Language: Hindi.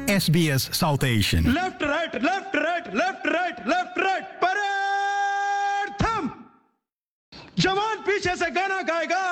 SBS South Asian. Left right left right left right left right parade थम। जवान पीछे से गाना गाएगा,